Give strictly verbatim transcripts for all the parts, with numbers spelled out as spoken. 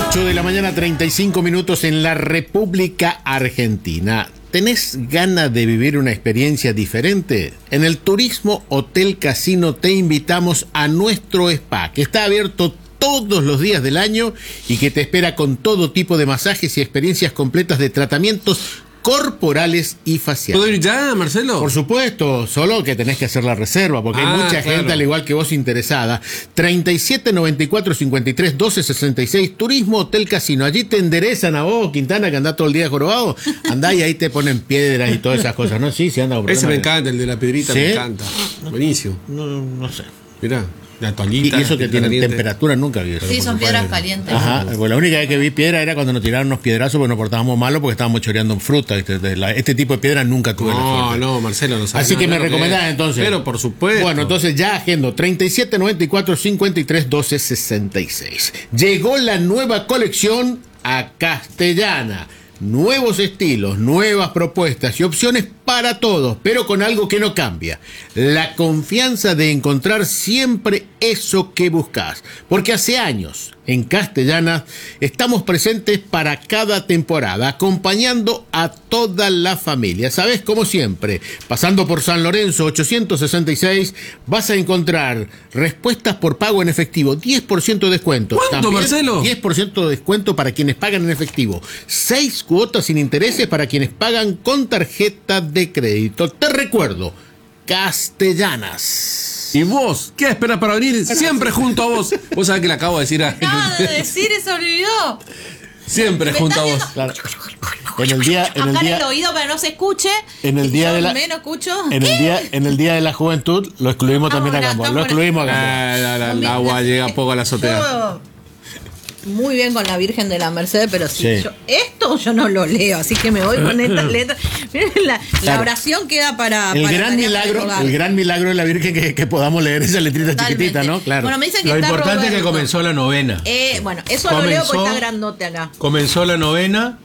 ocho de la mañana, treinta y cinco minutos en la República Argentina. ¿Tenés ganas de vivir una experiencia diferente? En el Turismo Hotel Casino te invitamos a nuestro spa, que está abierto todos los días del año y que te espera con todo tipo de masajes y experiencias completas de tratamientos corporales y faciales. ¿Puedo ir ya, Marcelo? Por supuesto, solo que tenés que hacer la reserva, porque ah, hay mucha claro. gente, al igual que vos, interesada. treinta y siete, noventa y cuatro, cincuenta y tres, doce, sesenta y seis, Turismo Hotel Casino. Allí te enderezan a vos, Quintana, que andás todo el día jorobado. Andá y ahí te ponen piedras y todas esas cosas, ¿no? Sí, sí, anda. Ese me encanta, el de la piedrita, ¿sí? Me encanta. Buenísimo. No, no sé. Mirá. La toallita, y eso que tiene temperatura nunca vi eso. Sí, son piedras calientes. Ajá, pues la única vez que vi piedra era cuando nos tiraron unos piedrazos porque nos portábamos malo porque estábamos choreando en fruta. Este, la, este tipo de piedra nunca tuve no, la suerte. No, no, Marcelo, no sabes. Así que me recomendás entonces. Pero por supuesto. Bueno, entonces ya agendo treinta y siete, noventa y cuatro, cincuenta y tres, doce, sesenta y seis. Llegó la nueva colección a Castellana. Nuevos estilos, nuevas propuestas y opciones para todos, pero con algo que no cambia: la confianza de encontrar siempre eso que buscas. Porque hace años, en Castellana, estamos presentes para cada temporada, acompañando a toda la familia. ¿Sabes? Como siempre, pasando por San Lorenzo ochocientos sesenta y seis, vas a encontrar respuestas por pago en efectivo, diez por ciento de descuento. ¿Cuánto, También Marcelo? diez por ciento de descuento para quienes pagan en efectivo. seis cuotas sin intereses para quienes pagan con tarjeta de crédito. Te recuerdo, Castellanas. ¿Y vos? ¿Qué esperas para venir siempre junto a vos? Vos sabés que le acabo de decir a... Acaba de decir y se olvidó. Siempre Me junto a vos. Claro. En el día, en el acá día, en el oído para no se escuche. En el día yo de la, menos escucho. En el día, en el día de la juventud lo excluimos Ah, también bueno, a Gamboa. Lo bueno. excluimos a Gamboa. Ah, la, la, la agua llega poco a la azotea. Yo, muy bien con la Virgen de la Merced, pero si Sí. yo, esto yo no lo leo, así que me voy con esta letra. Miren, la, Claro. la oración queda para El para gran tarea milagro, para hogar. el gran milagro de la Virgen que, que podamos leer esa letrita Totalmente. chiquitita, ¿no? Claro. Bueno, me dicen que Lo está importante es que Roberto. comenzó la novena. Eh, bueno, eso lo leo porque está grandote acá. Comenzó la novena,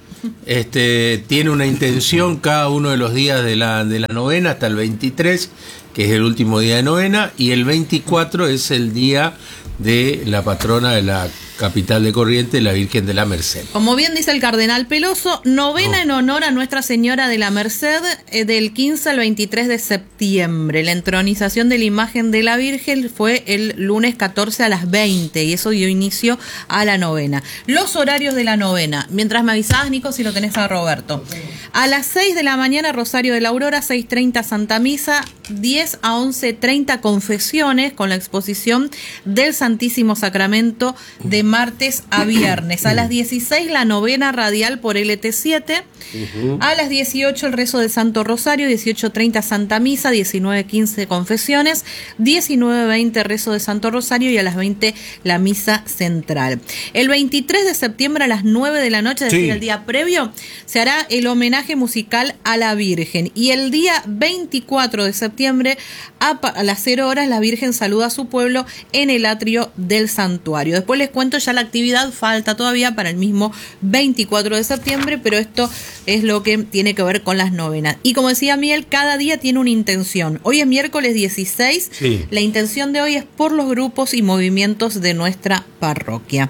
este, tiene una intención cada uno de los días de la, de la novena hasta el veintitrés, que es el último día de novena, y el veinticuatro es el día de la patrona de la capital de Corrientes, la Virgen de la Merced. Como bien dice el cardenal Peloso, novena No. en honor a Nuestra Señora de la Merced, eh, del quince al veintitrés de septiembre. La entronización de la imagen de la Virgen fue el lunes catorce a las veinte y eso dio inicio a la novena. Los horarios de la novena, mientras me avisabas, Nico, si lo tenés a Roberto. A las seis de la mañana, Rosario de la Aurora, seis treinta Santa Misa, diez a once treinta confesiones con la exposición del Santísimo Sacramento de martes a viernes. A las dieciséis la novena radial por L T siete. Uh-huh. A las dieciocho el rezo del Santo Rosario, dieciocho treinta Santa Misa, diecinueve quince confesiones, diecinueve veinte rezo de Santo Rosario y a las veinte la misa central. El veintitrés de septiembre a las nueve de la noche, es decir, sí. el día previo, se hará el homenaje musical a la Virgen. Y el día veinticuatro de septiembre a, a las cero horas la Virgen saluda a su pueblo en el atrio del santuario. Después les cuento ya la actividad, falta todavía para el mismo veinticuatro de septiembre, pero esto es lo que tiene que ver con las novenas. Y como decía Miguel, cada día tiene una intención. Hoy es miércoles dieciséis, sí. La intención de hoy es por los grupos y movimientos de nuestra parroquia.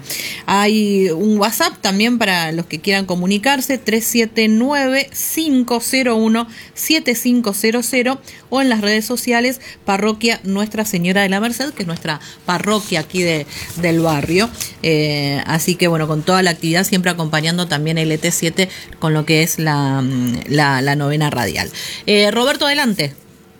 Hay un WhatsApp también para los que quieran comunicarse, tres siete nueve, cinco cero uno, siete cinco cero cero, o en las redes sociales, Parroquia Nuestra Señora de la Merced, que es nuestra parroquia aquí de, del barrio. Eh, así que bueno, con toda la actividad, siempre acompañando también el L T siete con lo que es la, la, la novena radial. Eh, Roberto, adelante.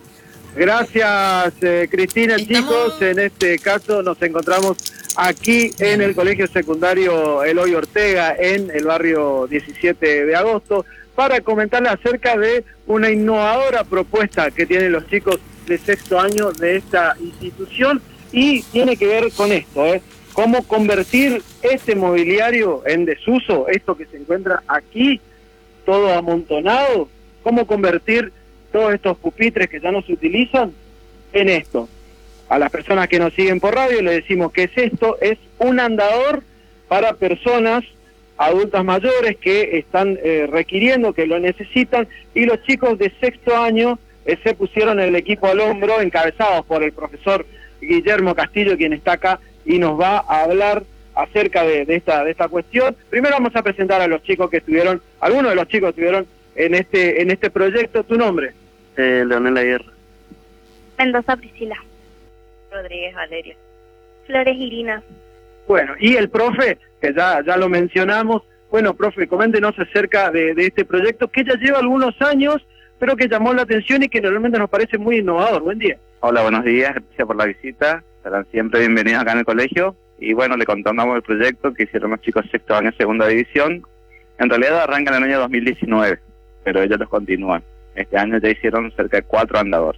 Gracias, eh, Cristina. Estamos... Chicos, en este caso nos encontramos aquí en el Colegio Secundario Eloy Ortega, en el barrio diecisiete de agosto, para comentarles acerca de una innovadora propuesta que tienen los chicos de sexto año de esta institución, y tiene que ver con esto, ¿eh? Cómo convertir este mobiliario en desuso, esto que se encuentra aquí, todo amontonado, cómo convertir todos estos pupitres que ya no se utilizan en esto. A las personas que nos siguen por radio les decimos que es esto, es un andador para personas adultas mayores que están eh, requiriendo, que lo necesitan, y los chicos de sexto año eh, se pusieron el equipo al hombro, encabezados por el profesor Guillermo Castillo, quien está acá y nos va a hablar acerca de, de esta de esta cuestión. Primero vamos a presentar a los chicos que estuvieron, algunos de los chicos que estuvieron en este en este proyecto. ¿Tu nombre? Eh, Leonel Aguirre. Mendoza Priscila. Rodríguez Valeria. Flores Irina. Bueno, y el profe, que ya, ya lo mencionamos. Bueno, profe, coméntenos acerca de, de este proyecto que ya lleva algunos años, pero que llamó la atención y que realmente nos parece muy innovador. Buen día. Hola, buenos días, gracias por la visita. Serán siempre bienvenidos acá en el colegio. Y bueno, le contamos el proyecto que hicieron los chicos sexto año segunda división. En realidad arrancan en el año dos mil diecinueve, pero ellos los continúan. Este año ya hicieron cerca de cuatro andadores.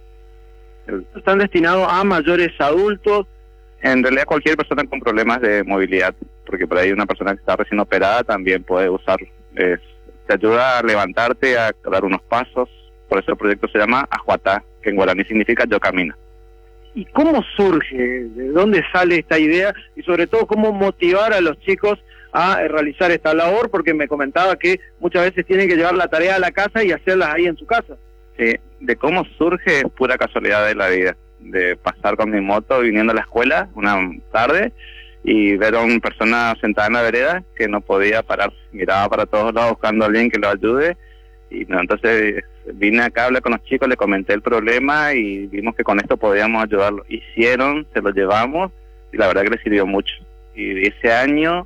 El... ¿Están destinados a mayores adultos? En realidad cualquier persona con problemas de movilidad, porque por ahí una persona que está recién operada también puede usarlo. Es, te ayuda a levantarte, a dar unos pasos. Por eso el proyecto se llama Ajuatá, que en guaraní significa yo camino. ¿Y cómo surge? ¿De dónde sale esta idea? Y sobre todo, ¿cómo motivar a los chicos a realizar esta labor? Porque me comentaba que muchas veces tienen que llevar la tarea a la casa y hacerlas ahí en su casa. Sí, de cómo surge es pura casualidad de la vida. De pasar con mi moto viniendo a la escuela una tarde y ver a una persona sentada en la vereda que no podía parar, miraba para todos lados buscando a alguien que lo ayude y no, entonces vine acá a hablar con los chicos, le comenté el problema y vimos que con esto podíamos ayudarlo. Hicieron, se lo llevamos y la verdad que les sirvió mucho. Y ese año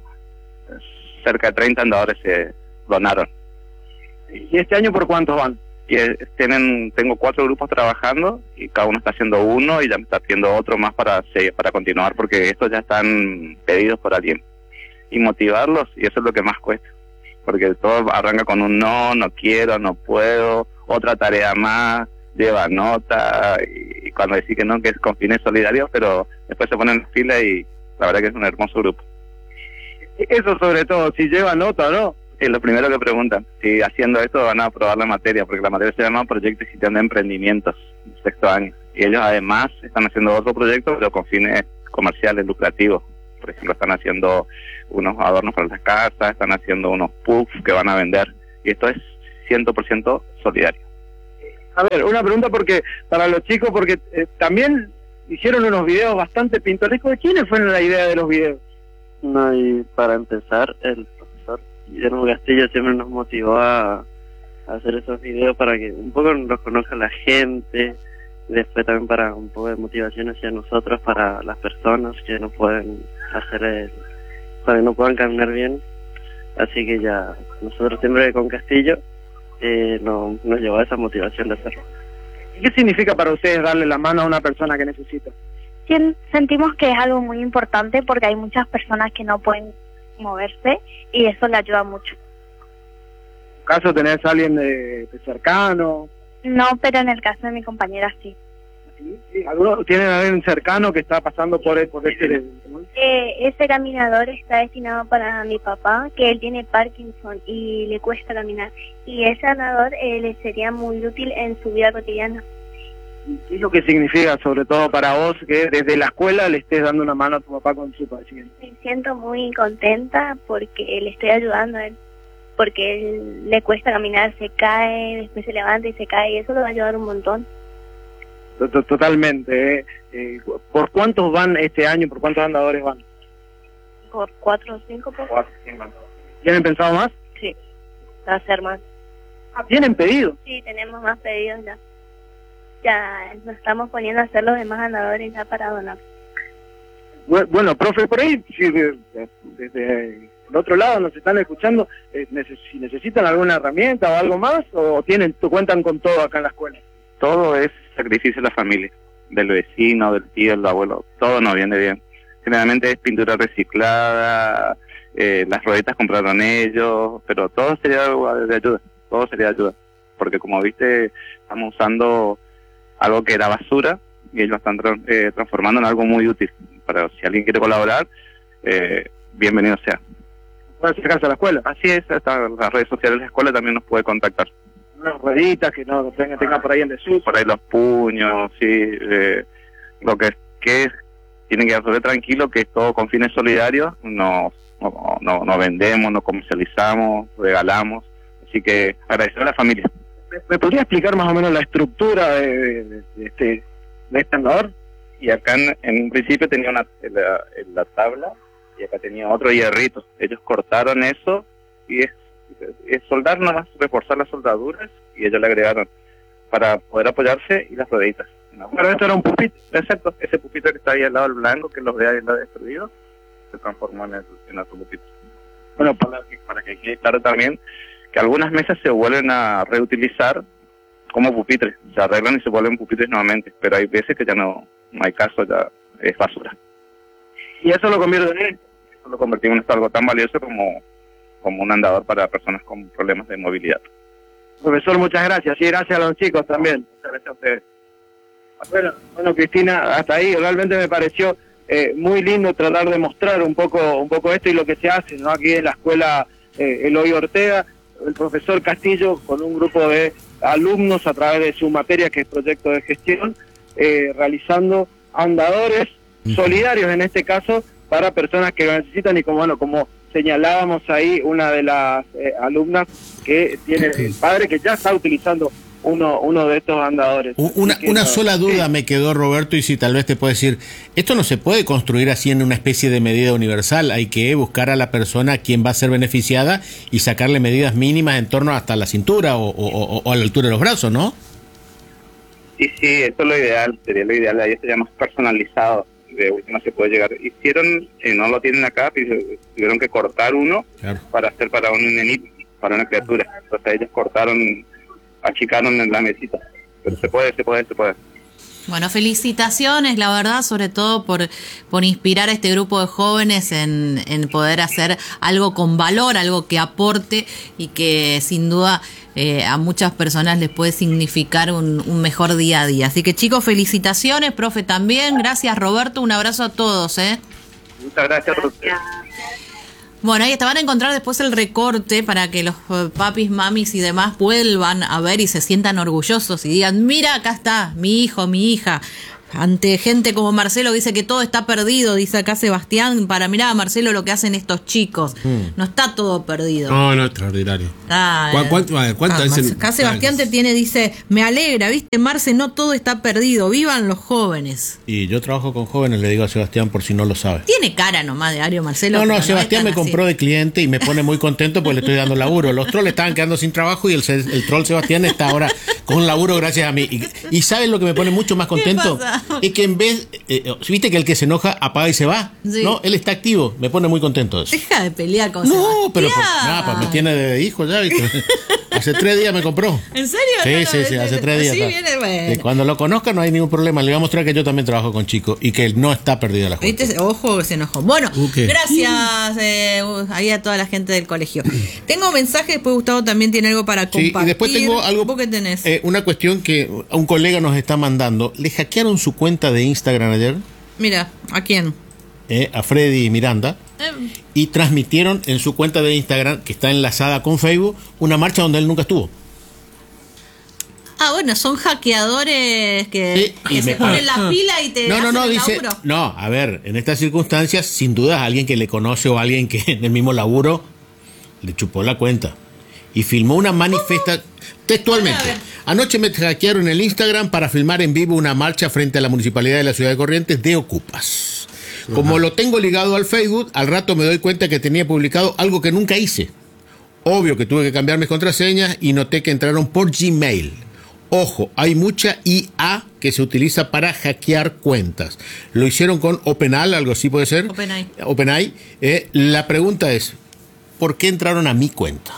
cerca de treinta andadores se donaron. ¿Y este año por cuántos van? Y tienen, tengo cuatro grupos trabajando y cada uno está haciendo uno y ya me está pidiendo otro más para para continuar porque estos ya están pedidos por alguien. Y motivarlos, y eso es lo que más cuesta, porque todo arranca con un no, no quiero, no puedo, otra tarea más, lleva nota, y cuando decís que no, que es con fines solidarios, pero después se ponen en fila y la verdad que es un hermoso grupo. Eso sobre todo, si lleva nota o no. Es lo primero que preguntan, si haciendo esto van a aprobar la materia, porque la materia se llama Proyecto y Gestión de Emprendimientos, sexto año. Y ellos además están haciendo otro proyecto, pero con fines comerciales, lucrativos. Por ejemplo, están haciendo unos adornos para las casas, están haciendo unos puffs que van a vender. Y esto es cien por ciento solidario. A ver, una pregunta porque para los chicos, porque eh, también hicieron unos videos bastante pintorescos. ¿De quiénes fueron la idea de los videos? No, y para empezar, el profesor Guillermo Castillo siempre nos motivó a, a hacer esos videos para que un poco nos conozca la gente, y después también para un poco de motivación hacia nosotros, para las personas que no pueden hacer el, para que no puedan caminar bien. Así que ya nosotros siempre con Castillo eh, no, nos llevó a esa motivación de hacerlo. ¿Qué significa para ustedes darle la mano a una persona que necesita? Sentimos que es algo muy importante porque hay muchas personas que no pueden moverse y eso le ayuda mucho. ¿En tu caso tenés a alguien de, de cercano? No, pero en el caso de mi compañera sí. ¿Sí? ¿Sí? ¿Algunos tienen a alguien cercano que está pasando por, por este...? Eh, ese caminador está destinado para mi papá, que él tiene Parkinson y le cuesta caminar. Y ese andador eh, le sería muy útil en su vida cotidiana. ¿Qué es lo que significa, sobre todo para vos, que desde la escuela le estés dando una mano a tu papá con su padecimiento? Me siento muy contenta porque le estoy ayudando a él, porque él le cuesta caminar, se cae, después se levanta y se cae, y eso le va a ayudar un montón. Totalmente. ¿eh? Eh, ¿Por cuántos van este año? ¿Por cuántos andadores van? Por cuatro o cinco, por Cuatro, cinco. ¿Tienen pensado más? Sí, va a ser más. Ah, ¿tienen pedido? Sí, tenemos más pedidos ya. Ya nos estamos poniendo a hacer los demás andadores ya para donar. Bueno, profe, por ahí, si desde el otro lado nos están escuchando, eh, neces si necesitan alguna herramienta o algo más, o tienen cuentan con todo acá en la escuela. Todo es sacrificio de la familia, del vecino, del tío, del abuelo, todo nos viene bien. Generalmente es pintura reciclada, eh, las rueditas compraron ellos, pero todo sería de ayuda, todo sería de ayuda. Porque como viste, estamos usando algo que era basura y ellos lo están tra eh, transformando en algo muy útil. Pero si alguien quiere colaborar, eh, bienvenido sea. ¿Puede acercarse a la escuela? Así es, hasta las redes sociales de la escuela también nos puede contactar. Unas rueditas que no tenga, tenga por ahí en desuso. Por ahí los puños, sí, eh, lo que, que es, tienen que hacer tranquilo que es todo con fines solidarios, no, no, no, no vendemos, no comercializamos, regalamos, así que agradecer a la familia. ¿Me podría explicar más o menos la estructura de, de, de este de este andador? Y acá en, en un principio tenía una la, la tabla y acá tenía otro hierrito. Ellos cortaron eso y es, es soldar nada más, reforzar las soldaduras, y ellos le agregaron para poder apoyarse y las rueditas. No, pero esto era un pupitre. Exacto, ese pupitre que está ahí al lado del blanco, que los ve ahí lo destruido, se transformó en, el, en otro pupitre. Bueno, para que, para que quede claro también que algunas mesas se vuelven a reutilizar como pupitres, se arreglan y se vuelven pupitres nuevamente, pero hay veces que ya no, no hay caso, ya es basura. Y eso lo convierte en eso lo convertimos en algo tan valioso como, como un andador para personas con problemas de movilidad. Profesor, muchas gracias, y gracias a los chicos también. Muchas gracias a ustedes. Bueno, bueno, Cristina, hasta ahí realmente me pareció eh, muy lindo tratar de mostrar un poco un poco esto y lo que se hace, ¿no? Aquí en la escuela eh, Eloy Ortega, el profesor Castillo con un grupo de alumnos a través de su materia, que es proyecto de gestión, eh, realizando andadores solidarios en este caso para personas que lo necesitan, y como bueno como señalábamos ahí, una de las eh, alumnas que tiene el padre que ya está utilizando uno uno de estos andadores. Una, que, una no, sola duda sí. me quedó, Roberto, y si tal vez te puedo decir, esto no se puede construir así en una especie de medida universal, hay que buscar a la persona a quien va a ser beneficiada y sacarle medidas mínimas en torno hasta la cintura o, o, o, o a la altura de los brazos, ¿no? Sí, sí, esto es lo ideal, sería lo ideal, ahí sería más personalizado, de última se puede llegar. Hicieron, eh, no lo tienen acá, tuvieron que cortar uno claro. para hacer para un nenito, para una criatura, entonces ellos cortaron, achicaron en la mesita, pero se puede, se puede, se puede. Bueno, felicitaciones, la verdad, sobre todo por, por inspirar a este grupo de jóvenes en, en poder hacer algo con valor, algo que aporte y que sin duda eh, a muchas personas les puede significar un, un mejor día a día. Así que chicos, felicitaciones, profe también, gracias Roberto, un abrazo a todos. ¿eh? Muchas gracias a ustedes. Bueno, ahí te van a encontrar después el recorte para que los papis, mamis y demás vuelvan a ver y se sientan orgullosos y digan, mira, acá está, mi hijo, mi hija. Ante gente como Marcelo dice que todo está perdido, dice acá Sebastián, para mirar a Marcelo lo que hacen estos chicos. Mm. No está todo perdido. No, no, extraordinario. Ah, ¿Cuánto, cuánto, cuánto ah, dicen? Acá Sebastián te tiene, dice, me alegra, viste, Marce, no todo está perdido, vivan los jóvenes. Y yo trabajo con jóvenes, le digo a Sebastián por si no lo sabe. Tiene cara nomás de Ario Marcelo. No, no, no Sebastián no me compró así. de cliente y me pone muy contento porque le estoy dando laburo. Los trolls estaban quedando sin trabajo y el, el troll Sebastián está ahora con laburo gracias a mí. Y, y ¿sabes lo que me pone mucho más contento? Es que en vez, eh, viste que el que se enoja apaga y se va, sí. ¿no? Él está activo, me pone muy contento eso. Deja de pelear con No, Sebastián. pero pues, nada, pues me tiene de hijo ya, ¿viste? Hace tres días me compró. ¿En serio? Sí, no, no, sí, sí, hace tres días. Sí, viene, bueno. Y cuando lo conozca no hay ningún problema. Le voy a mostrar que yo también trabajo con chicos y que no está perdida la juventud. ¿Viste? Ojo que se enojó. Bueno, Okay. gracias eh, ahí a toda la gente del colegio. Tengo mensajes, después Gustavo también tiene algo para compartir. Sí, y después tengo algo. ¿Vos qué tenés? Eh, una cuestión que un colega nos está mandando. ¿Le hackearon su cuenta de Instagram ayer? Mira, ¿a quién? Eh, a Freddy Miranda. Eh, Y transmitieron en su cuenta de Instagram, que está enlazada con Facebook, una marcha donde él nunca estuvo. Ah, bueno, son hackeadores que, Sí, que y se me- ponen ah. la pila y te No, no, hacen no, el dice. laburo. No, a ver, en estas circunstancias, sin duda, alguien que le conoce o alguien que en el mismo laburo le chupó la cuenta. Y filmó una manifestación. Textualmente. A ver. Anoche me hackearon el Instagram para filmar en vivo una marcha frente a la municipalidad de la ciudad de Corrientes de Ocupas. Como lo tengo ligado al Facebook, al rato me doy cuenta que tenía publicado algo que nunca hice. Obvio que tuve que cambiar mis contraseñas y noté que entraron por Gmail. Ojo, hay mucha I A que se utiliza para hackear cuentas. Lo hicieron con OpenAI, algo así puede ser. OpenAI. OpenAI. Eh, la pregunta es, ¿por qué entraron a mi cuenta?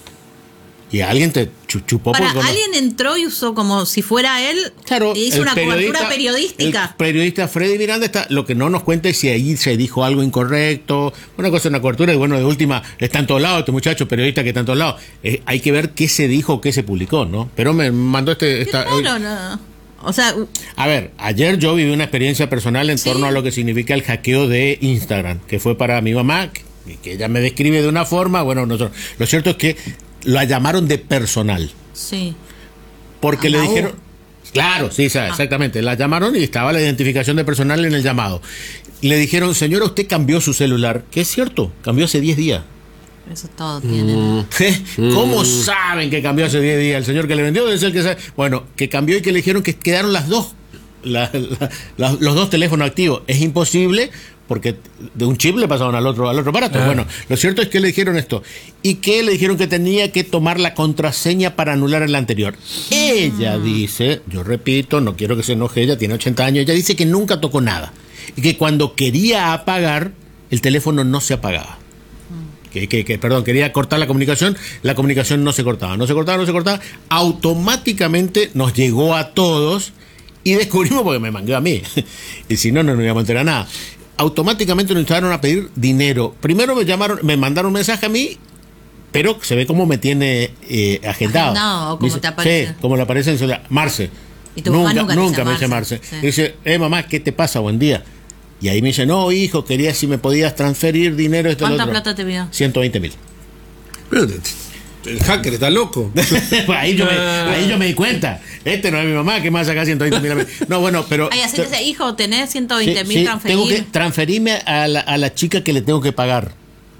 Y alguien te chu- chupó Para, por... alguien entró y usó como si fuera él Claro, y hizo el una cobertura periodista- periodística. El periodista Freddy Miranda está, lo que no nos cuenta es si ahí se dijo algo incorrecto. Una cosa es una cobertura y bueno, de última, está en todos lados, este muchacho periodista que está en todos lados. Eh, hay que ver qué se dijo, qué se publicó, ¿no? Pero me mandó este... Qué Esta, raro, no. O sea, u- A ver, ayer yo viví una experiencia personal en Sí. torno a lo que significa el hackeo de Instagram, que fue para mi mamá, que, que ella me describe de una forma, bueno, nosotros, lo cierto es que la llamaron de personal, sí. porque A le la U. dijeron, claro, sí, sa- exactamente, la llamaron y estaba la identificación de personal en el llamado. Le dijeron, señora, usted cambió su celular, que es cierto, cambió hace diez días. Eso todo tiene. ¿Cómo saben que cambió hace diez días? El señor que le vendió debe ser el que sabe. Bueno, que cambió y que le dijeron que quedaron las dos, la- la- la- los dos teléfonos activos. Es imposible porque de un chip le pasaron al otro, al otro aparato. Ah. Bueno, lo cierto es que le dijeron esto. Y que le dijeron que tenía que tomar la contraseña para anular el anterior. Ella dice, yo repito, no quiero que se enoje, ella tiene ochenta años, ella dice que nunca tocó nada. Y que cuando quería apagar, el teléfono no se apagaba. Que, que, que, perdón, quería cortar la comunicación, la comunicación no se cortaba, no se cortaba, no se cortaba. Automáticamente nos llegó a todos y descubrimos, porque me mangué a mí, y si no, no nos íbamos a enterar nada. Automáticamente nos empezaron a pedir dinero. Primero me llamaron, me mandaron un mensaje a mí, pero se ve cómo me tiene eh, agendado. Agendado, o cómo Dice, te aparece. Sí, como le aparece en el celular. Marce. Y tu mamá nunca, nunca te nunca dice me dice Marce. Marce. Sí. Dice, eh, mamá, ¿qué te pasa? Buen día. Y ahí me dice, no, hijo, quería si me podías transferir dinero. Esto, ¿Cuánta lo otro. plata te pidió? ciento veinte mil. Pero el hacker está loco. ahí, yo me, ahí yo me di cuenta. Este no es mi mamá, que más acá ciento veinte mil. No, bueno, pero... Ay, así dice, hijo, tenés ciento veinte sí, mil sí, transferidos. tengo que transferirme a la, a la chica que le tengo que pagar.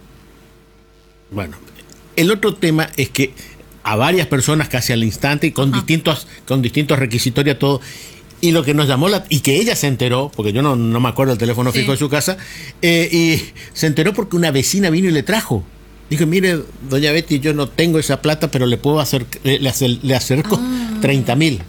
Bueno, el otro tema es que a varias personas casi al instante y con Ajá. distintos con distintos requisitorios todo, y lo que nos llamó la, y que ella se enteró, porque yo no, no me acuerdo el teléfono Sí. fijo de su casa, eh, y se enteró porque una vecina vino y le trajo. Dije, mire, doña Betty, yo no tengo esa plata, pero le puedo hacer, le, le acer- le acerco Ah. treinta mil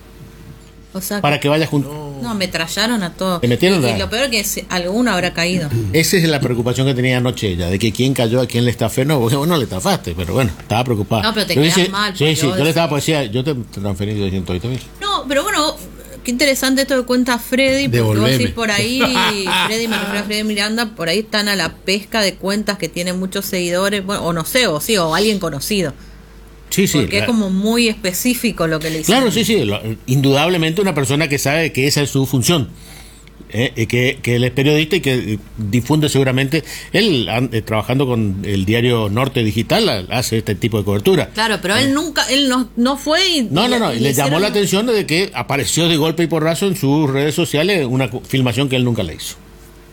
O sea, para que vaya junto. no, me trallaron a todos. ¿Te metieron y, la- y lo peor que es, alguno habrá caído. Esa es la preocupación que tenía anoche ella, de que quién cayó, a quién le estafé. No, porque vos no le estafaste, pero bueno, estaba preocupada. No, pero te Yo quedás dije- mal, Sí, porque sí, vos yo le estaba decís- pues decía, yo te transferí de ciento veinte mil. No, pero bueno, qué interesante esto que cuenta Freddy, porque vos Devolveme. decís por ahí, Freddy, me refiero a Freddy Miranda, por ahí están a la pesca de cuentas que tienen muchos seguidores, bueno, o no sé, o sí, o alguien conocido. Sí, sí. Porque la- es como muy específico lo que le hicieron. Claro, sí, sí. lo- indudablemente una persona que sabe que esa es su función. eh, y que, que él es periodista y que eh, difunde seguramente. Él, an- eh, trabajando con el diario Norte Digital, a- hace este tipo de cobertura. Claro, pero él nunca, él no, no fue y... No, no, no. y Y le llamó hicieron- la atención de que apareció de golpe y porrazo en sus redes sociales una cu- filmación que él nunca le hizo.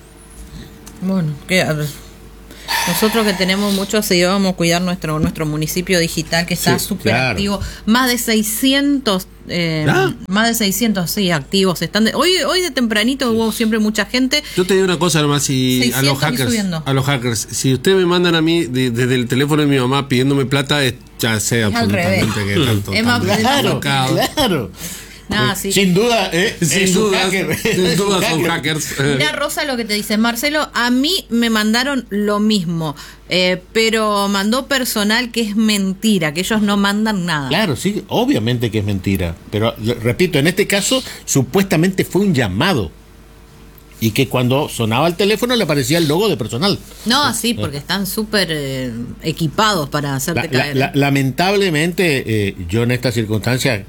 Bueno, que, a ver, nosotros que tenemos muchos seguidores vamos a cuidar nuestro nuestro municipio digital que está Sí, súper claro. activo. Más de seiscientos, eh, ¿Ah? más de seiscientos, sí, activos. Están de- hoy hoy de tempranito hubo siempre mucha gente. Yo te digo una cosa nomás, si a seiscientos los y hackers, subiendo. a los hackers, si ustedes me mandan a mí de- desde el teléfono de mi mamá pidiéndome plata, es- ya sé Es al absolutamente que tanto, Es más- tanto Claro, tocado. claro. Nada, Eh, sí. Sin duda, eh, Sin es un duda, hacker. sin Es un duda son hacker. hackers. Mira, Rosa, lo que te dice Marcelo, a mí me mandaron lo mismo, eh, pero mandó personal que es mentira, que ellos no mandan nada. Claro, sí, obviamente que es mentira. Pero le- repito, en este caso, supuestamente fue un llamado. Y que cuando sonaba el teléfono le aparecía el logo de personal. No, sí, porque están súper eh, equipados para La- hacerte la- caer. la- lamentablemente, eh, yo en estas circunstancias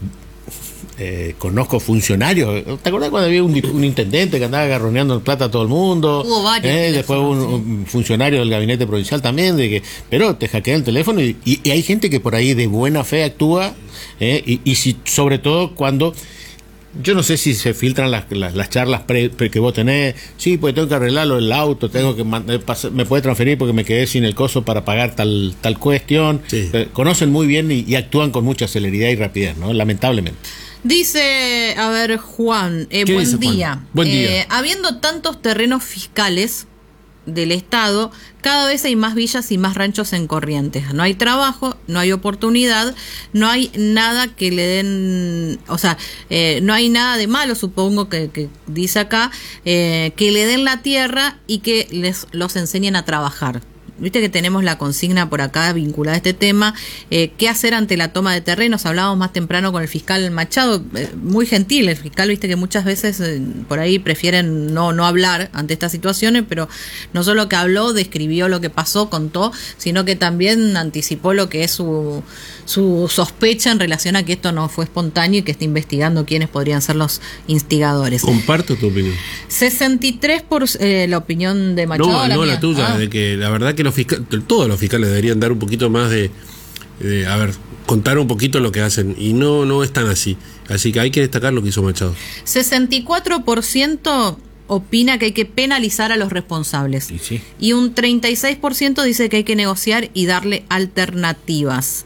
eh, conozco funcionarios. ¿Te acuerdas cuando había un, di- un intendente que andaba agarroneando en plata a todo el mundo? Hubo varios Eh, teléfonos, después un, sí. un funcionario del gabinete provincial también, de que, pero te hackean el teléfono y, y- y hay gente que por ahí de buena fe actúa, eh, y, y si, sobre todo cuando... Yo no sé si se filtran las, las, las charlas pre, pre- que vos tenés. Sí, pues tengo que arreglarlo el auto, tengo que man- eh, pas- me puede transferir porque me quedé sin el coso para pagar tal tal cuestión. Sí. Eh, conocen muy bien y, y actúan con mucha celeridad y rapidez, ¿no? Lamentablemente. Dice, a ver, Juan, eh, ¿Qué buen dice Juan? día. Buen día. Eh, habiendo tantos terrenos fiscales del Estado, cada vez hay más villas y más ranchos en Corrientes. No hay trabajo, no hay oportunidad, no hay nada que le den, o sea, eh, no hay nada de malo, supongo que, que dice acá, eh, que le den la tierra y que les los enseñen a trabajar. Viste que tenemos la consigna por acá vinculada a este tema, eh, qué hacer ante la toma de terrenos. Hablábamos más temprano con el fiscal Machado, eh, muy gentil el fiscal, viste que muchas veces eh, por ahí prefieren no, no hablar ante estas situaciones, pero no solo que habló, describió lo que pasó, contó, sino que también anticipó lo que es su, su sospecha en relación a que esto no fue espontáneo y que está investigando quiénes podrían ser los instigadores. Comparto tu opinión. sesenta y tres por eh, la opinión de Machado. No, no mía? la tuya, Ah. de que la verdad que los fiscales, todos los fiscales deberían dar un poquito más de, de, a ver, contar un poquito lo que hacen, y no, no es tan así. Así que hay que destacar lo que hizo Machado. sesenta y cuatro por ciento opina que hay que penalizar a los responsables. Y sí. Y un treinta y seis por ciento dice que hay que negociar y darle alternativas.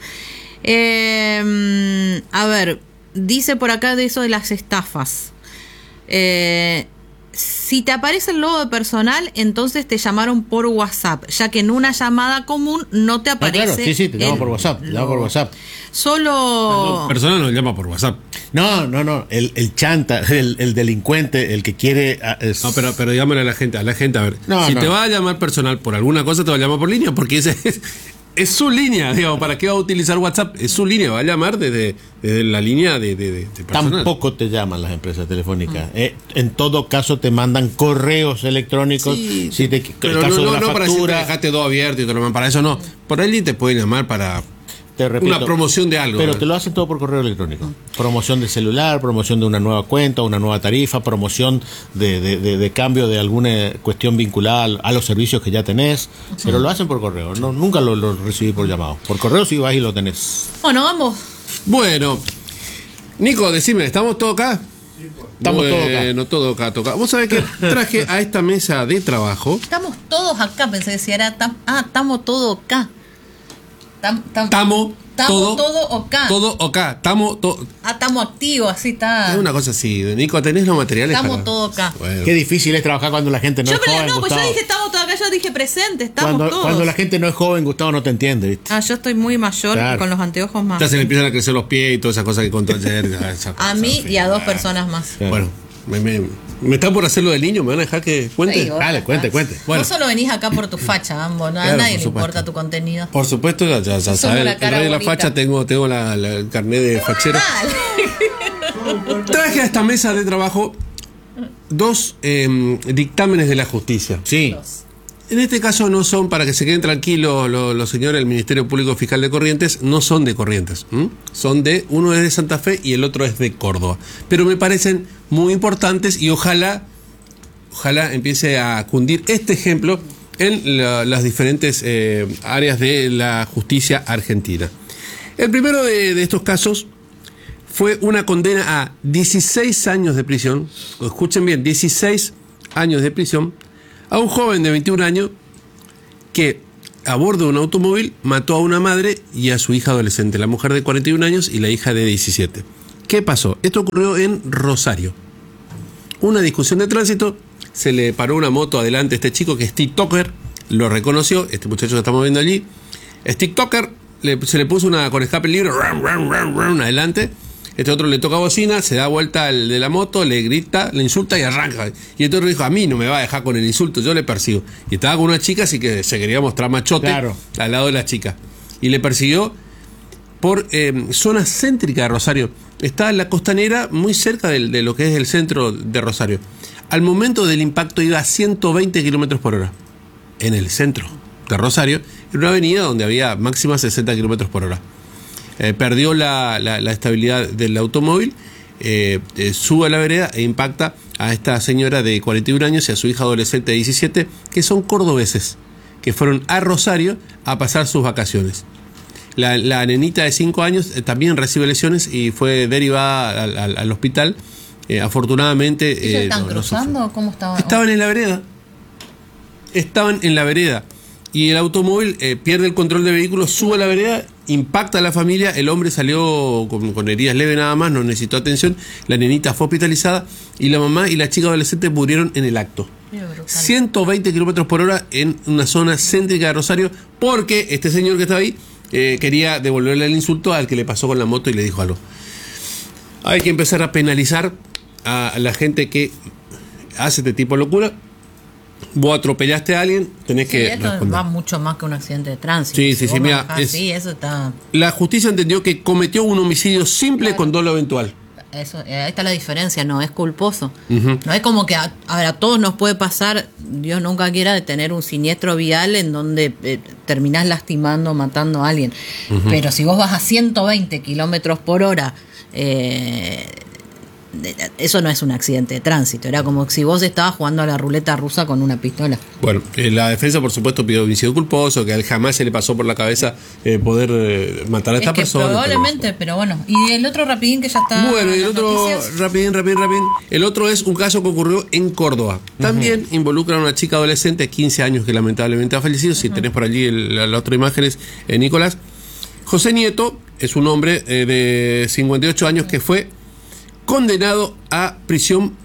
Eh, a ver, dice por acá de eso de las estafas. Eh, Si te aparece el logo de personal, entonces te llamaron por WhatsApp, ya que en una llamada común no te Ah, aparece. claro, sí, sí, te llama el por WhatsApp, te llama por logo. WhatsApp. Solo. Persona nos llama por WhatsApp. No, no, no, el, el chanta, el, el delincuente, el que quiere... ah, es- No, pero, pero dígamelo a la gente, a la gente, a ver. No, si no. te va a llamar personal por alguna cosa, te va a llamar por línea, porque ese es, es su línea, digamos, ¿para qué va a utilizar WhatsApp? Es su línea, va a llamar desde, desde la línea de, de, de personal. Tampoco te llaman las empresas telefónicas. Eh, en todo caso te mandan correos electrónicos. Sí, si te, pero el caso no, de no, la no para decirte factura, dejaste todo abierto y todo lo demás, para eso no. Por ahí te pueden llamar para te repito, una promoción de algo. Pero te lo hacen todo por correo electrónico. Promoción de celular, promoción de una nueva cuenta, una nueva tarifa, promoción de, de, de, de cambio de alguna cuestión vinculada a los servicios que ya tenés. Pero lo hacen por correo. No, nunca lo, lo recibí por llamado. Por correo sí vas y lo tenés. Bueno, vamos. Bueno, Nico, decime, ¿estamos todos acá? Estamos todos acá. Bueno, todo acá, todo acá. Vos sabés que traje a esta mesa de trabajo. Estamos todos acá, pensé que si era. tam- Ah, estamos todos acá. Tam- tam- Estamos Estamos todo, todo acá. todo acá. Estamos todo. Ah, estamos activos, así está. Es una cosa así. Nico, ¿tenés los materiales? Estamos para- todos acá. Bueno. Qué difícil es trabajar cuando la gente no yo, es pero joven, no, pues yo Gustavo. dije estamos todos acá, yo dije presente, estamos Cuando, todos. cuando la gente no es joven, Gustavo no te entiende, ¿viste? Ah, yo estoy muy mayor Claro. y con los anteojos más. Ya se le empiezan a crecer los pies y todas esas cosas que contó ayer. esas A cosas, mí en fin. y a dos personas más. Claro. Bueno, me, me, me están por hacer lo del niño, ¿me van a dejar que cuente? Ay, vos Dale, acá. cuente, cuente. Bueno. Vos solo venís acá por tu facha, ambos. No, a Claro, nadie por le supuesto. importa tu contenido. Por supuesto, ya, ya, ya Somos sabes, la el cara rey de la bonita. facha, tengo, tengo la, la- el carnet de fachero. Dale. Traje a esta mesa de trabajo dos eh, dictámenes de la justicia. Sí. En este caso no son, para que se queden tranquilos los, los señores del Ministerio Público Fiscal de Corrientes, no son de Corrientes. ¿m? Son de, uno es de Santa Fe y el otro es de Córdoba. Pero me parecen muy importantes y ojalá, ojalá empiece a cundir este ejemplo en la- las diferentes eh, áreas de la justicia argentina. El primero de, de estos casos fue una condena a dieciséis años de prisión, escuchen bien, dieciséis años de prisión, a un joven de veintiún años que a bordo de un automóvil mató a una madre y a su hija adolescente, la mujer de cuarenta y un años y la hija de diecisiete. ¿Qué pasó? Esto ocurrió en Rosario. Una discusión de tránsito, se le paró una moto adelante a este chico que es TikToker, lo reconoció, este muchacho que estamos viendo allí, es TikToker, le- se le puso una con escape libre, rum, rum, rum, rum, adelante. Este otro le toca bocina, se da vuelta al de la moto, le grita, le insulta y arranca. Y este otro dijo, a mí no me va a dejar con el insulto, yo le persigo. Y estaba con una chica, así que se quería mostrar machote Claro. al lado de la chica. Y le persiguió por eh, zona céntrica de Rosario. Está en la costanera, muy cerca del- de lo que es el centro de Rosario. Al momento del impacto iba a ciento veinte kilómetros por hora. En el centro de Rosario, en una avenida donde había máxima sesenta kilómetros por hora. Eh, perdió la, la- la estabilidad del automóvil, eh, eh, sube a la vereda e impacta a esta señora de cuarenta y un años y a su hija adolescente de diecisiete, que son cordobeses, que fueron a Rosario a pasar sus vacaciones. La, la nenita de cinco años eh, también recibe lesiones y fue derivada al, al- al hospital. Eh, afortunadamente... ¿Ellos eh, están no- no sufrió. cruzando? ¿Cómo estaban? Estaban en la vereda. Estaban en la vereda. Y el automóvil eh, pierde el control del vehículo, sube a la vereda, impacta a la familia. El hombre salió con, con heridas leves nada más, no necesitó atención. La nenita fue hospitalizada y la mamá y la chica adolescente murieron en el acto. Qué brutal. ciento veinte kilómetros por hora en una zona céntrica de Rosario, porque este señor que estaba ahí eh, quería devolverle el insulto al que le pasó con la moto y le dijo algo. Hay que empezar a penalizar a la gente que hace este tipo de locura. Vos atropellaste a alguien, tenés Sí, que esto responder. va mucho más que un accidente de tránsito. Sí, Si sí, vos sí, mira, manejás es- así, eso está. La justicia entendió que cometió un homicidio simple con dolo eventual. Eso, eh, ahí está la diferencia, no es culposo. Ujú. No es como que a, a ver, a todos nos puede pasar, Dios nunca quiera, de tener un siniestro vial en donde eh, terminás lastimando, matando a alguien. Pero si vos vas a ciento veinte kilómetros por hora, eh, de- eso no es un accidente de tránsito. Era como si vos estabas jugando a la ruleta rusa con una pistola. Bueno, eh, la defensa por supuesto pidió homicidio culposo, que a él jamás se le pasó por la cabeza eh, poder eh, matar a esta es que persona. probablemente, pero bueno. Y el otro rapidín que ya está. Bueno, y el en las otro, noticias. rapidín, rapidín, rapidín. El otro es un caso que ocurrió en Córdoba. También involucra a una chica adolescente de quince años que lamentablemente ha fallecido. Si tenés por allí el- la, la otra imagen es eh, Nicolás. José Nieto es un hombre eh, de cincuenta y ocho años que fue condenado a prisión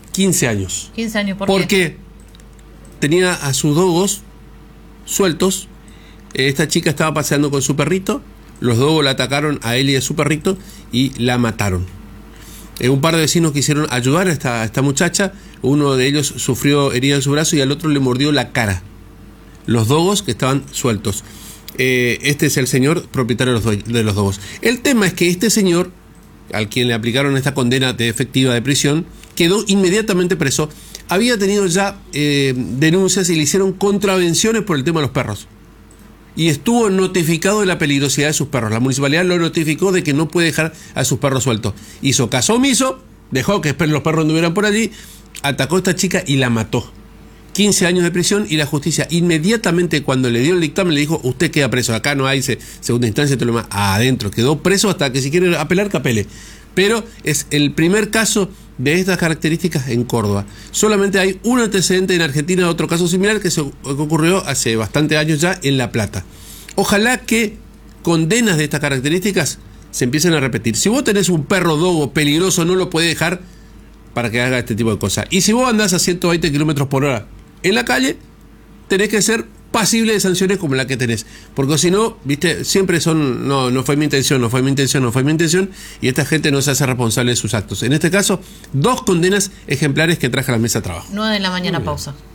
quince años. quince años, ¿por Porque qué? tenía a sus dogos sueltos. Esta chica estaba paseando con su perrito. Los dogos la atacaron a él y a su perrito y la mataron. Eh, un par de vecinos quisieron ayudar a esta, a esta muchacha. Uno de ellos sufrió herida en su brazo y al otro le mordió la cara. Los dogos que estaban sueltos. Eh, este es el señor propietario de los, do- de los dogos. El tema es que este señor, al quien le aplicaron esta condena de efectiva de prisión, quedó inmediatamente preso. Había tenido ya eh, denuncias y le hicieron contravenciones por el tema de los perros. Y estuvo notificado de la peligrosidad de sus perros. La municipalidad lo notificó de que no puede dejar a sus perros sueltos. Hizo caso omiso, dejó que los perros anduvieran por allí, atacó a esta chica y la mató. quince años de prisión y la justicia inmediatamente cuando le dio el dictamen le dijo, usted queda preso, acá no hay se, segunda instancia, todo lo demás, adentro, quedó preso hasta que si quiere apelar, que apele. Pero es el primer caso de estas características en Córdoba. Solamente hay un antecedente en Argentina de otro caso similar que, se, que ocurrió hace bastante años ya en La Plata. Ojalá que condenas de estas características se empiecen a repetir. Si vos tenés un perro dogo peligroso, no lo podés dejar para que haga este tipo de cosas. Y si vos andás a ciento veinte kilómetros por hora en la calle, tenés que ser pasible de sanciones como la que tenés. Porque si no, viste, siempre son, no, no fue mi intención, no fue mi intención, no fue mi intención, y esta gente no se hace responsable de sus actos. En este caso, dos condenas ejemplares que traje a la mesa de trabajo. nueve de la mañana, pausa.